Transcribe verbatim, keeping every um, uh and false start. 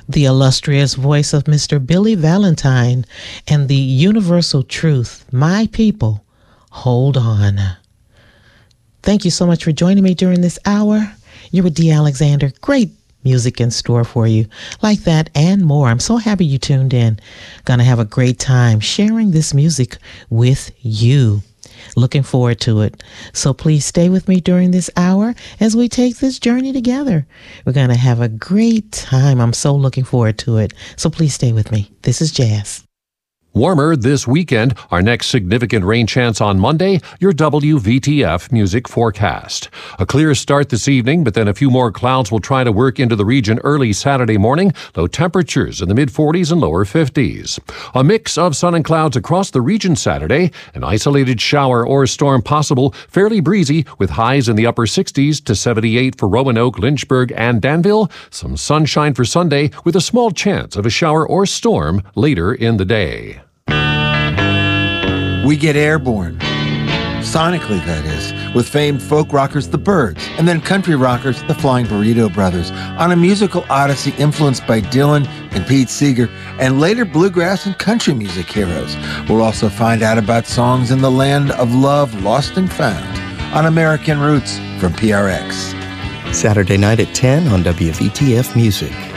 the illustrious voice of Mister Billy Valentine, and the universal truth, my people, hold on. Thank you so much for joining me during this hour. You're with Dee Alexander. Great music in store for you, like that and more. I'm so happy you tuned in. Gonna have a great time sharing this music with you. Looking forward to it. So please stay with me during this hour as we take this journey together. We're going to have a great time. I'm so looking forward to it. So please stay with me. This is Jazz. Warmer this weekend. Our next significant rain chance on Monday, your W V T F music forecast. A clear start this evening, but then a few more clouds will try to work into the region early Saturday morning. Low temperatures in the mid forties and lower fifties. A mix of sun and clouds across the region Saturday. An isolated shower or storm possible, fairly breezy with highs in the upper sixties to seventy-eight for Roanoke, Lynchburg, and Danville. Some sunshine for Sunday with a small chance of a shower or storm later in the day. We get airborne, sonically that is, with famed folk rockers The Byrds, and then country rockers the Flying Burrito Brothers, on a musical odyssey influenced by Dylan and Pete Seeger, and later bluegrass and country music heroes. We'll also find out about songs in the land of love lost and found on American Roots from P R X. Saturday night at ten on W V T F Music.